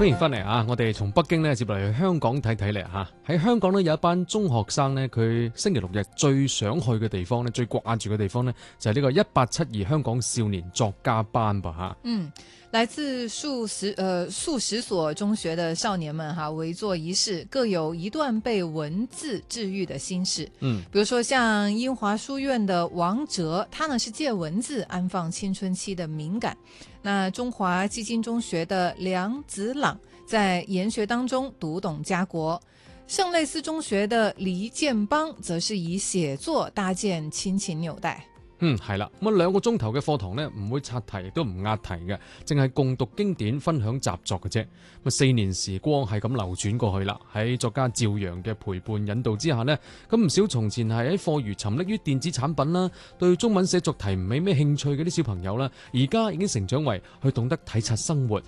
歡迎翻嚟啊！我哋從北京咧接落嚟香港睇睇嚟嚇。喺香港咧有一班中學生咧，佢星期六日最想去嘅地方咧，最掛住嘅地方咧，就係呢個1872香港少年作家班噃嚇。 來自數十所中學的少年們圍坐一室，各有一段被文字治癒的心事。比如說像英華書院的王哲，他呢是借文字安放青春期的敏感。那中華基金中學的梁子朗在研學當中讀懂家國。聖類斯中學的黎建邦則是以寫作搭建親情紐帶。 係啦，咁2個鐘頭嘅課堂呢，唔會刷題，亦都唔押題嘅，淨係共讀經典、分享習作嘅啫。4年時光係咁流轉過去啦，喺作家趙陽嘅陪伴引導之下呢，咁唔少從前係喺課餘沉溺於電子產品啦，對中文寫作提唔起咩興趣嘅啲小朋友啦，而家已經成長為去懂得體察生活、